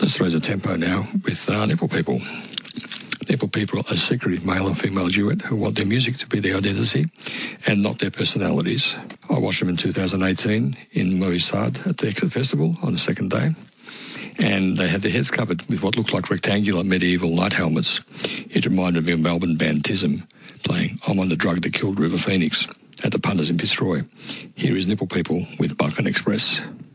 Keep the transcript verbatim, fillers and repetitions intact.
Let's raise a tempo now with uh, Nipple People. Nipple People are a secretive male and female duet who want their music to be their identity and not their personalities. I watched them in two thousand eighteen in Moisade at the Exit Festival on the second day, and they had their heads covered with what looked like rectangular medieval light helmets. It reminded me of Melbourne band Tism playing I'm on the Drug That Killed River Phoenix at the Punters in Fitzroy. Here is Nipple People with Bunkin Express.